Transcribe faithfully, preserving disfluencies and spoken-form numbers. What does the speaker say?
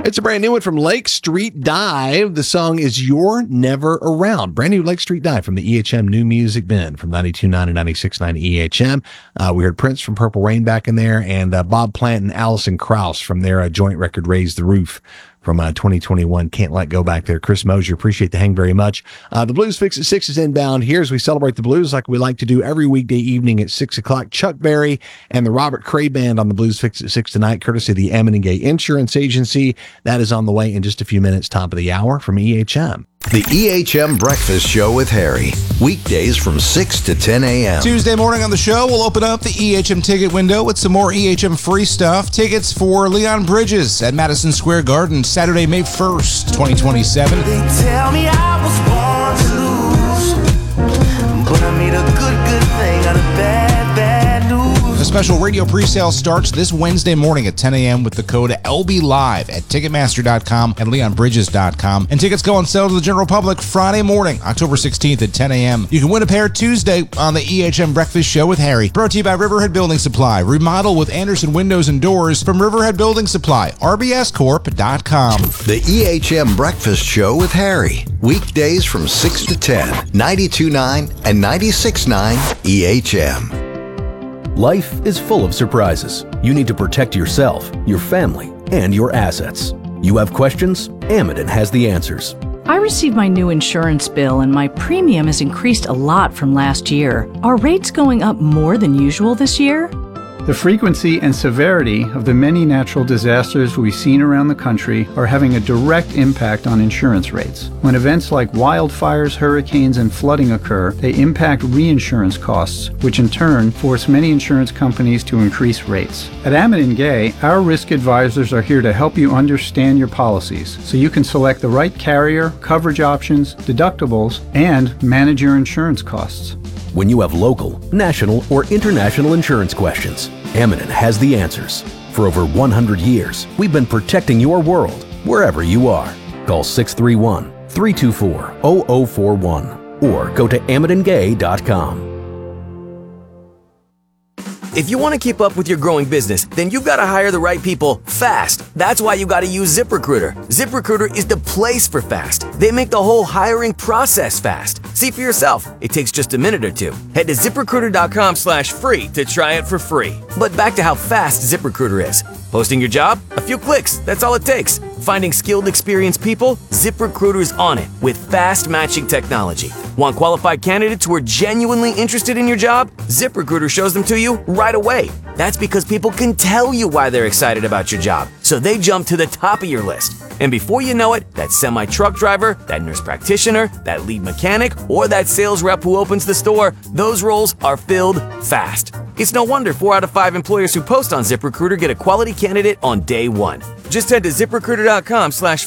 It's a brand new one from Lake Street Dive. The song is You're Never Around. Brand new Lake Street Dive from the E H M New Music Bin from ninety-two point nine and ninety-six point nine E H M. Uh, we heard Prince from Purple Rain back in there, and uh, Bob Plant and Alison Krauss from their uh, joint record Raise the Roof from uh, twenty twenty-one. Can't Let Go back there. Chris Mosier, appreciate the hang very much. Uh, the Blues Fix at six is inbound here as we celebrate the blues like we like to do every weekday evening at six o'clock. Chuck Berry and the Robert Cray Band on the Blues Fix at six tonight, courtesy of the Ammon and Gay Insurance Agency. That is on the way in just a few minutes, top of the hour from E H M. The E H M Breakfast Show with Harry. Weekdays from six to ten a.m. Tuesday morning on the show, we'll open up the E H M ticket window with some more E H M free stuff. Tickets for Leon Bridges at Madison Square Garden, Saturday, May first, twenty twenty-seven. They tell me I was born to lose, but I made a good, good thing out of bad, bad news. A special radio pre-sale starts this Wednesday morning at ten a.m. with the code L B Live at Ticketmaster dot com and Leon Bridges dot com. And tickets go on sale to the general public Friday morning, October sixteenth at ten a.m. You can win a pair Tuesday on the E H M Breakfast Show with Harry. Brought to you by Riverhead Building Supply. Remodel with Anderson Windows and Doors from Riverhead Building Supply. R B S Corp dot com. The E H M Breakfast Show with Harry. Weekdays from six to ten. ninety-two point nine and ninety-six point nine E H M. Life is full of surprises. You need to protect yourself, your family, and your assets. You have questions? Amidon has the answers. I received my new insurance bill and my premium has increased a lot from last year. Are rates going up more than usual this year? The frequency and severity of the many natural disasters we've seen around the country are having a direct impact on insurance rates. When events like wildfires, hurricanes, and flooding occur, they impact reinsurance costs, which in turn force many insurance companies to increase rates. At Ammon and Gay, our risk advisors are here to help you understand your policies so you can select the right carrier, coverage options, deductibles, and manage your insurance costs. When you have local, national, or international insurance questions, Amidon has the answers. For over one hundred years, we've been protecting your world, wherever you are. Call six three one, three two four, zero zero four one or go to Ammon Gay dot com. If you want to keep up with your growing business, then you've got to hire the right people fast. That's why you got to use ZipRecruiter. ZipRecruiter is the place for fast. They make the whole hiring process fast. See for yourself. It takes just a minute or two. Head to ZipRecruiter.com slash free to try it for free. But back to how fast ZipRecruiter is. Posting your job? A few clicks. That's all it takes. Finding skilled, experienced people? ZipRecruiter's on it with fast matching technology. Want qualified candidates who are genuinely interested in your job? ZipRecruiter shows them to you right away. That's because people can tell you why they're excited about your job, so they jump to the top of your list. And before you know it, that semi-truck driver, that nurse practitioner, that lead mechanic, or that sales rep who opens the store, those roles are filled fast. It's no wonder four out of five employers who post on ZipRecruiter get a quality candidate on day one. Just head to ZipRecruiter.com slash